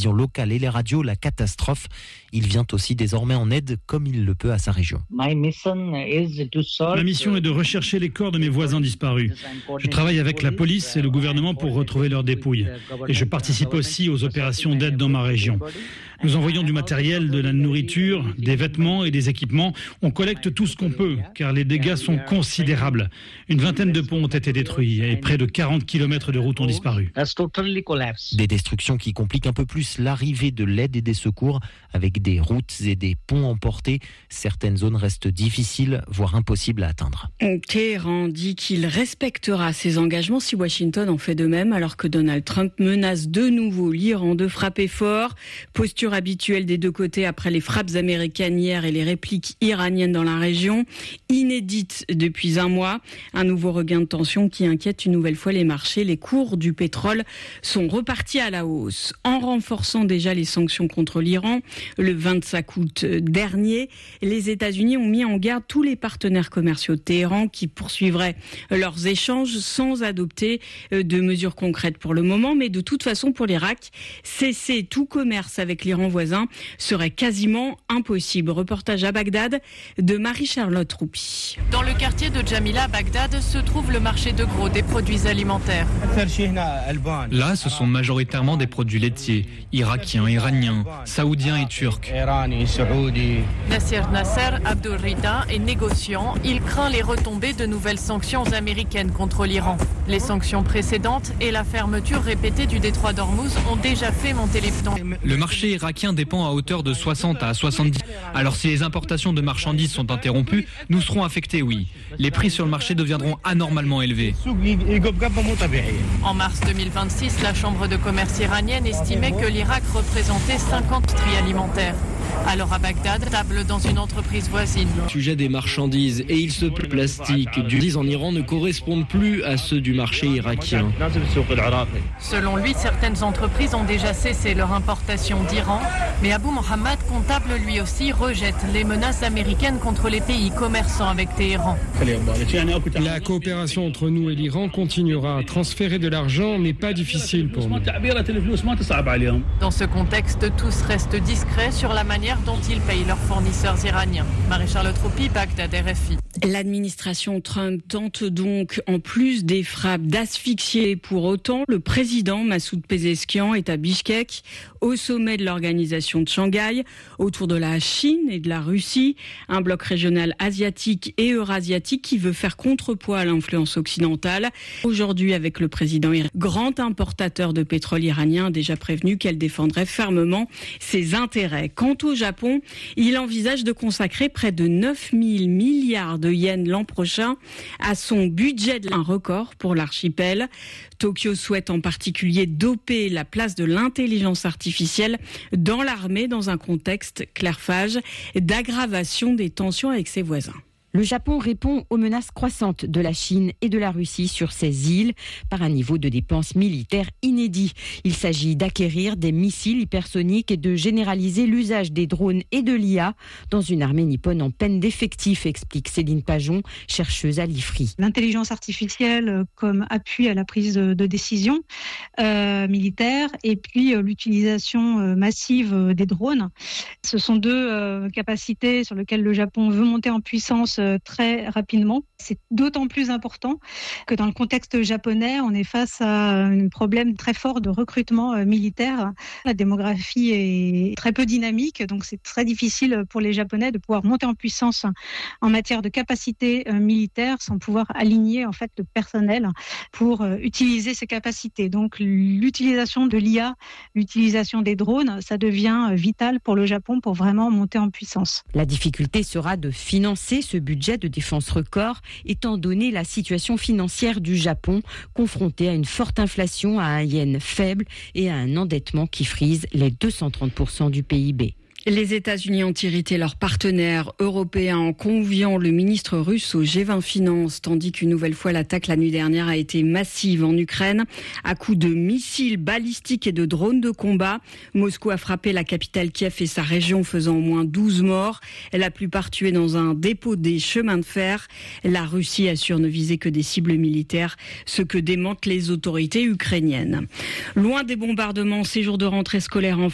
télévisions locales et les radios la catastrophe. Il vient aussi désormais en aide comme il le peut à sa région. Ma mission est de rechercher les corps de mes voisins disparus. Je travaille avec la police et le gouvernement pour retrouver leurs dépouilles. Et je participe aussi aux opérations d'aide dans ma région. Nous envoyons du matériel, de la nourriture, des vêtements et des équipements. On collecte tout ce qu'on peut, car les dégâts sont considérables. Une vingtaine de ponts ont été détruits et près de 40 km de routes ont disparu. Des destructions qui compliquent un peu plus l'arrivée de l'aide et des secours, avec des routes et des ponts emportés. Certaines zones restent difficiles, voire impossibles à atteindre. Téhéran dit qu'il respectera ses engagements si Washington en fait de même, alors que Donald Trump menace de nouveau l'Iran de frapper fort. Posture habituelle des deux côtés après les frappes américaines hier et les répliques iraniennes dans la région, inédite depuis un mois. Un nouveau regain de tension qui inquiète une nouvelle fois les marchés. Les cours du pétrole sont repartis à la hausse, en renforçant déjà les sanctions contre l'Iran. Le 25 août dernier, les États-Unis ont mis en garde tous les partenaires commerciaux de Téhéran qui poursuivraient leurs échanges sans adopter de mesures concrètes pour le moment. Mais de toute façon, pour l'Irak, cesser tout commerce avec l'Iran voisin serait quasiment impossible. Reportage à Bagdad de Marie-Charlotte Roupi. Dans le quartier de Jamila à Bagdad se trouve le marché de gros des produits alimentaires. Là, ce sont majoritairement des produits laitiers, irakiens, iraniens, saoudiens et turcs. Nassir Nasser Abdul Rida est négociant. Il craint les retombées de nouvelles sanctions américaines contre l'Iran. Les sanctions précédentes et la fermeture répétée du détroit d'Ormuz ont déjà fait monter les prix. Le marché irakien dépend à hauteur de 60 à 70. Alors si les importations de marchandises sont interrompues, nous serons affectés, oui. Les prix sur le marché deviendront anormalement élevés. En mars 2026, la Chambre de commerce iranienne estimait que l'Irak représentait 50 industries alimentaires. Alors à Bagdad, table dans une entreprise voisine. Sujet des marchandises et il se peut plastique du en Iran ne correspondent plus à ceux du marché irakien. Selon lui, certaines entreprises ont déjà cessé leur importation d'Iran, mais Abou Mohamed, comptable lui aussi, rejette les menaces américaines contre les pays commerçants avec Téhéran. La coopération entre nous et l'Iran continuera. Transférer de l'argent n'est pas difficile pour nous. Dans ce contexte, tous restent discrets sur la manière dont ils payent leurs fournisseurs iraniens. Marie-Charlotte Roupi, Bagdad, RFI. L'administration Trump tente donc, en plus des frappes, d'asphyxier pour autant. Le président Massoud Pezeshkian est à Bichkek, au sommet de l'organisation de Shanghai, autour de la Chine et de la Russie, un bloc régional asiatique et eurasiatique qui veut faire contrepoids à l'influence occidentale. Aujourd'hui, avec le président grand importateur de pétrole iranien, a déjà prévenu qu'elle défendrait fermement ses intérêts. Quant au Japon, il envisage de consacrer près de 9 000 milliards de yens l'an prochain à son budget, un record pour l'archipel. Tokyo souhaite en particulier doper la place de l'intelligence artificielle dans l'armée dans un contexte, Claire Fage, d'aggravation des tensions avec ses voisins. Le Japon répond aux menaces croissantes de la Chine et de la Russie sur ces îles par un niveau de dépenses militaires inédit. Il s'agit d'acquérir des missiles hypersoniques et de généraliser l'usage des drones et de l'IA dans une armée nippone en peine d'effectifs, explique Céline Pajon, chercheuse à l'IFRI. L'intelligence artificielle comme appui à la prise de décision militaire et puis l'utilisation massive des drones. Ce sont deux capacités sur lesquelles le Japon veut monter en puissance très rapidement. C'est d'autant plus important que dans le contexte japonais, on est face à un problème très fort de recrutement militaire. La démographie est très peu dynamique, donc c'est très difficile pour les Japonais de pouvoir monter en puissance en matière de capacité militaire sans pouvoir aligner en fait le personnel pour utiliser ces capacités. Donc l'utilisation de l'IA, l'utilisation des drones, ça devient vital pour le Japon pour vraiment monter en puissance. La difficulté sera de financer ce budget de défense record, étant donné la situation financière du Japon, confronté à une forte inflation, à un yen faible et à un endettement qui frise les 230% du PIB. Les États-Unis ont irrité leurs partenaires européens en conviant le ministre russe au G20 Finances, tandis qu'une nouvelle fois l'attaque la nuit dernière a été massive en Ukraine. À coups de missiles balistiques et de drones de combat, Moscou a frappé la capitale Kiev et sa région, faisant au moins 12 morts, la plupart tués dans un dépôt des chemins de fer. La Russie assure ne viser que des cibles militaires, ce que démentent les autorités ukrainiennes. Loin des bombardements, ces jours de rentrée scolaire en